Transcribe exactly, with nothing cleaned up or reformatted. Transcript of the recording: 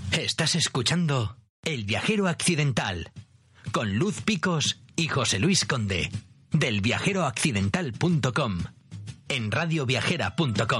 Estás escuchando El Viajero Accidental con Luz Picos y José Luis Conde del viajero accidental punto com en radio viajera punto com.